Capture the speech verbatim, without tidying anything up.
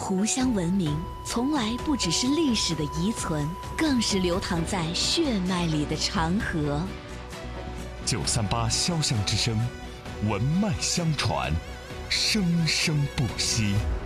湖湘文明从来不只是历史的遗存，更是流淌在血脉里的长河。 九三八潇湘之声，文脉相传，生生不息。